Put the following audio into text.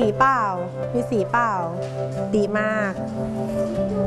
สีเปล่ามีสีเปล่าดีมาก